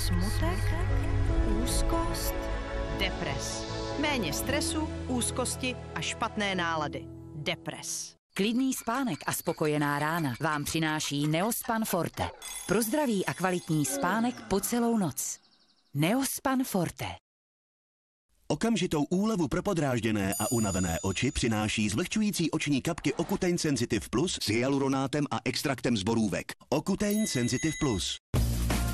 Smutek, úzkost, depres. Méně stresu, úzkosti a špatné nálady. Depres. Klidný spánek a spokojená rána vám přináší Neospan Forte. Pro zdravý a kvalitní spánek po celou noc. Neospan Forte. Okamžitou úlevu pro podrážděné a unavené oči přináší zvlhčující oční kapky Ocutein Sensitive Plus s hyaluronátem a extraktem z borůvek. Ocutein Sensitive Plus.